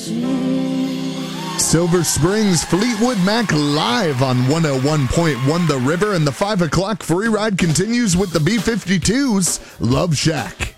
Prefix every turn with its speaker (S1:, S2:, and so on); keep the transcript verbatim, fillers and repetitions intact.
S1: Silver Springs, Fleetwood Mac live on one oh one point one The River, and the five o'clock free ride continues with the B fifty-twos, Love Shack.